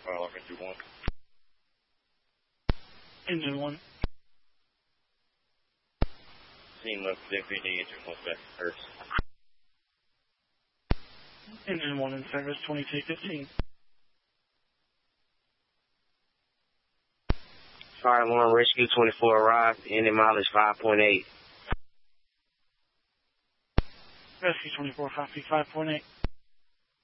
File into 1. Engine 1. Scene left deputy, engine 1 back to Hertz. Engine 1 in service, 2215. Fire alarm rescue 24 arrived, engine mileage 5.8. Rescue 24, copy 5.8.